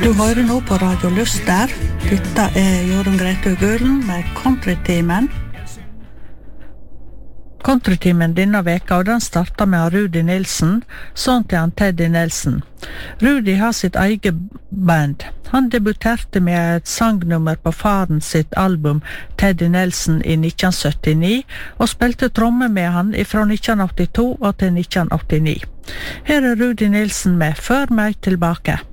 Du hører nå på Radio Lyster. Dette Jorunn Grete Gulen med Countrytimen. Countrytimen denne veka, og den starter med Rudi Nilsen, sånn til han Teddy Nelson. Rudi har sitt eget band. Han debuterte med et sangnummer på faren sitt album Teddy Nelson i 1979, og spilte tromme med han fra 1982 og til 1989. Her Rudi Nilsen med Før meg tilbake.